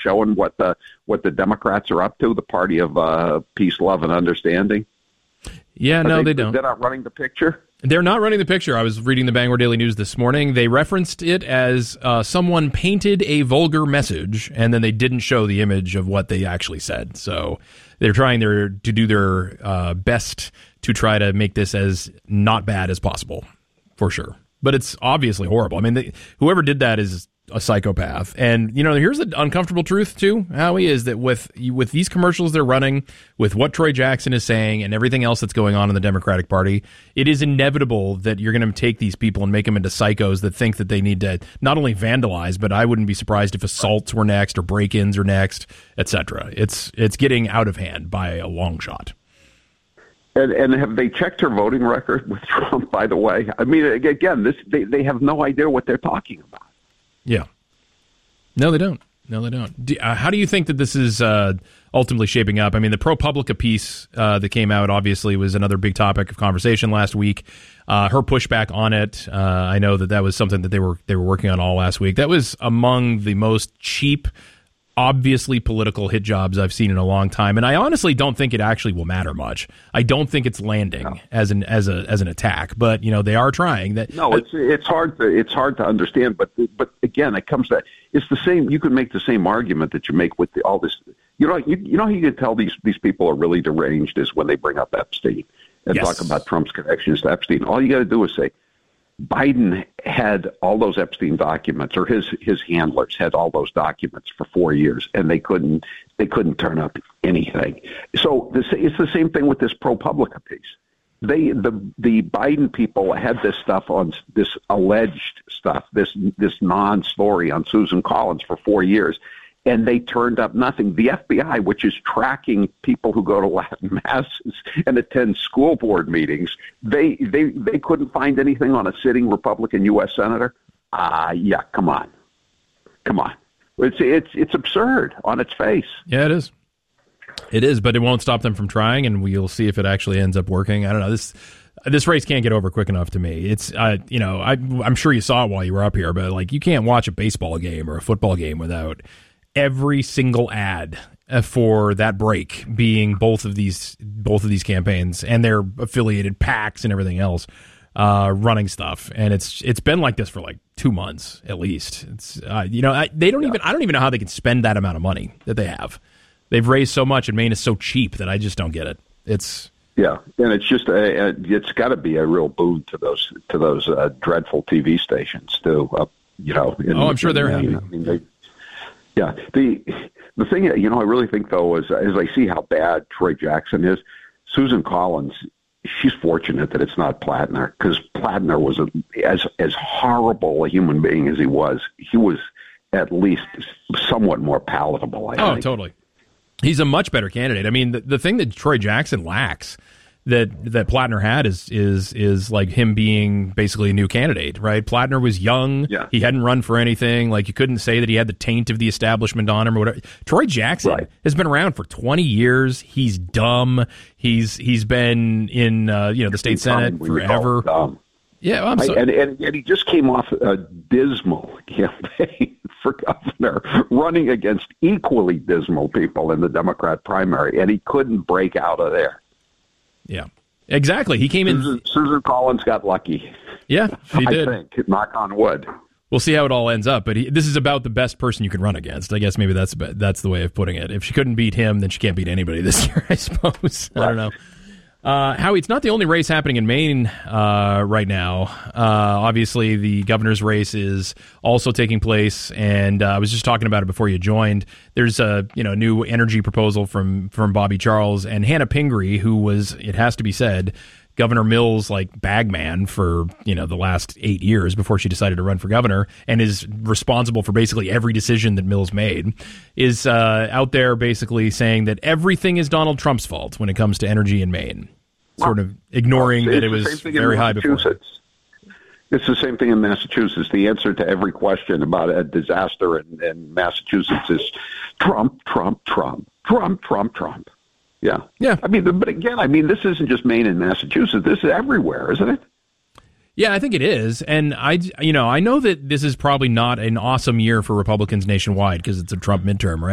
showing what the Democrats are up to, the party of peace, love, and understanding? Yeah, no, they don't. They're not running the picture? They're not running the picture. I was reading the Bangor Daily News this morning. They referenced it as someone painted a vulgar message, and then they didn't show the image of what they actually said. So they're trying to do their best to try to make this as not bad as possible, for sure. But it's obviously horrible. I mean, whoever did that is a psychopath. And, here's the uncomfortable truth, too, Howie, is that with these commercials they're running, with what Troy Jackson is saying and everything else that's going on in the Democratic Party, it is inevitable that you're going to take these people and make them into psychos that think that they need to not only vandalize, but I wouldn't be surprised if assaults were next or break-ins are next, etc. It's getting out of hand by a long shot. And have they checked her voting record with Trump, by the way? I mean, again, they have no idea what they're talking about. Yeah. No, they don't. How do you think that this is ultimately shaping up? I mean, the ProPublica piece that came out obviously was another big topic of conversation last week. Her pushback on it, I know that was something that they were working on all last week. That was among the most cheap, obviously political hit jobs I've seen in a long time, and I honestly don't think it actually will matter much. I don't think it's landing as an attack, but they are trying that. No, it's hard to understand, but again, it comes to it's the same. You can make the same argument that you make with all this. You know how you can tell these people are really deranged is when they bring up Epstein and talk about Trump's connections to Epstein. All you got to do is say, Biden had all those Epstein documents, or his handlers had all those documents for 4 years, and they couldn't turn up anything. So it's the same thing with this ProPublica piece. The Biden people had this stuff on this alleged stuff, this non-story on Susan Collins for 4 years, and they turned up nothing. The FBI, which is tracking people who go to Latin masses and attend school board meetings, they couldn't find anything on a sitting Republican U.S. senator. Yeah, come on. It's absurd on its face. Yeah, it is. It is, but it won't stop them from trying, and we'll see if it actually ends up working. I don't know. This race can't get over quick enough to me. It's, I'm sure you saw it while you were up here, but you can't watch a baseball game or a football game without every single ad for that break being both of these campaigns and their affiliated PACs and everything else running stuff. And it's been like this for 2 months at least. It's I don't even know how they can spend that amount of money that they have. They've raised so much, and Maine is so cheap that I just don't get it. Yeah, and it's just it's got to be a real boon to those dreadful TV stations too. I'm sure they're happy. The thing I really think though is as I see how bad Troy Jackson is, Susan Collins, she's fortunate that it's not Plattner, because Plattner was as horrible a human being as he was at least somewhat more palatable. I think. Totally. He's a much better candidate. I mean, the thing that Troy Jackson lacks that Plattner had is like him being basically a new candidate, right? Plattner was young. Yeah. He hadn't run for anything. You couldn't say that he had the taint of the establishment on him or whatever. Troy Jackson has been around for 20 years. He's dumb. He's been in the state Senate forever. Yeah, I'm sorry. And he just came off a dismal campaign for governor, running against equally dismal people in the Democrat primary, and he couldn't break out of there. Yeah, exactly. He came in. Susan Collins got lucky. Yeah, she did. I think, knock on wood. We'll see how it all ends up, but this is about the best person you can run against. I guess maybe that's the way of putting it. If she couldn't beat him, then she can't beat anybody this year, I suppose. Right. I don't know. Howie, it's not the only race happening in Maine right now. Obviously, the governor's race is also taking place, and I was just talking about it before you joined. There's a new energy proposal from Bobby Charles and Hannah Pingree, who was, it has to be said, Governor Mills' bagman for the last 8 years before she decided to run for governor, and is responsible for basically every decision that Mills made, is out there basically saying that everything is Donald Trump's fault when it comes to energy in Maine, sort of ignoring that it was very high before. It's the same thing in Massachusetts. The answer to every question about a disaster in Massachusetts is Trump, Trump, Trump, Trump, Trump, Trump. Yeah. But again, this isn't just Maine and Massachusetts. This is everywhere, isn't it? Yeah, I think it is. And I know that this is probably not an awesome year for Republicans nationwide because it's a Trump midterm, right?